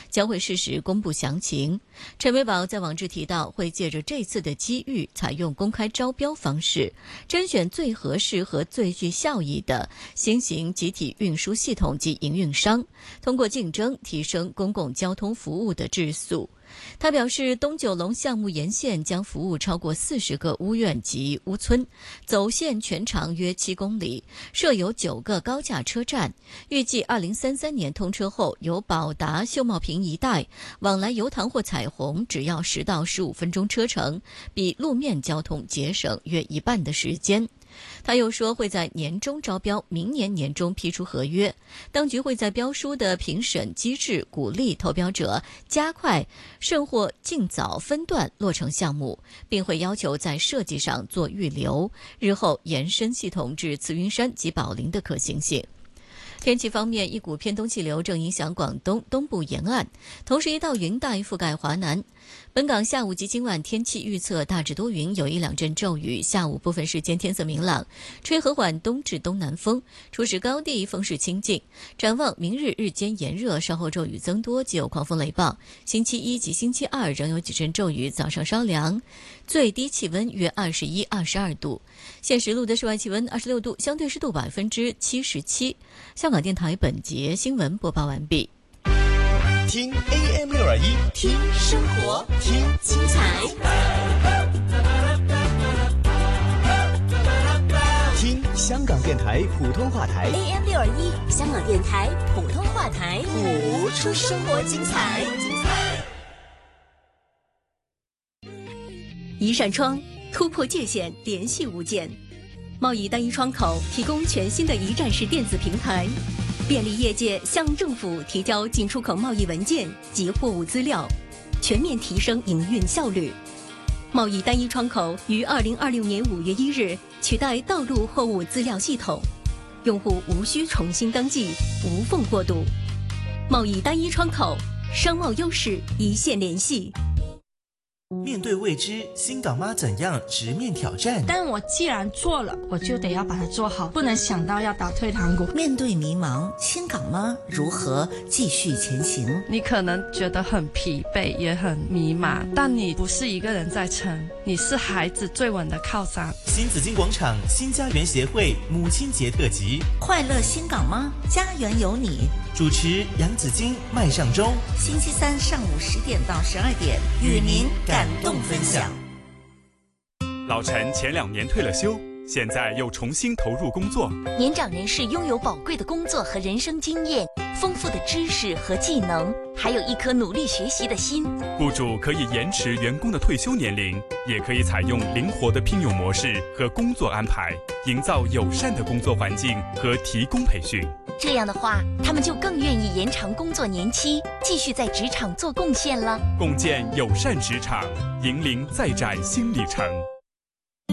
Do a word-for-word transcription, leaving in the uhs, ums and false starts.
将会适时公布详情。陈维宝在网志提到，会借着这次的机遇，采用公开招标方式，甄选最合适和最具效益的新型集体运输系统及营运商，通过竞争提升公共交通服务的质素。他表示，东九龙项目沿线将服务超过四十个屋苑及屋村，走线全长约七公里，设有九个高架车站。预计二零三三年通车后，由宝达秀茂坪一带往来油塘或彩虹只要十到十五分钟车程，比路面交通节省约一半的时间。他又说，会在年中招标，明年年中批出合约。当局会在标书的评审机制鼓励投标者加快甚或尽早分段落成项目，并会要求在设计上做预留，日后延伸系统至慈云山及宝林的可行性。天气方面，一股偏东气流正影响广东东部沿岸，同时一道云带覆盖华南。本港下午及今晚天气预测大致多云，有一两阵骤雨，下午部分时间天色明朗，吹和缓东至东南风，初时高地风势清劲。展望明日日间炎热，稍后骤雨增多，既有狂风雷暴。星期一及星期二仍有几阵骤雨，早上稍凉，最低气温约二十一、二十二度。现时录的室外气温二十六度，相对湿度百分之七十七。香港电台本节新闻播报完毕。 听 A M 六二一， 听生活，听精彩， 听香港电台普通话台 A M 六二一，香港电台普通话台， 谱出生活精彩。 一扇窗突破界限，联系物件。贸易单一窗口提供全新的一站式电子平台，便利业界向政府提交进出口贸易文件及货物资料，全面提升营运效率。贸易单一窗口于二零二六年五月一日取代道路货物资料系统，用户无需重新登记，无缝过渡。贸易单一窗口，商贸优势一线联系。 面对未知，新港妈怎样直面挑战？ 但我既然做了，我就得要把它做好，不能想到要打退堂鼓。 面对迷茫，新港妈如何继续前行？ 你可能觉得很疲惫，也很迷茫，但你不是一个人在撑，你是孩子最稳的靠山。 新紫荆广场新家园协会母亲节特辑， 快乐新港妈，家园有你。 主持杨紫荆、麦尚中， 星期三上午十点到十二点，与您感动分享。 老陈前两年退了休，现在又重新投入工作。 年长人士拥有宝贵的工作和人生经验，丰富的知识和技能，还有一颗努力学习的心。 雇主可以延迟员工的退休年龄，也可以采用灵活的聘用模式和工作安排，营造友善的工作环境和提供培训。 这样的话，他们就更愿意延长工作年期，继续在职场做贡献了。 共建友善职场，引领再展新里程。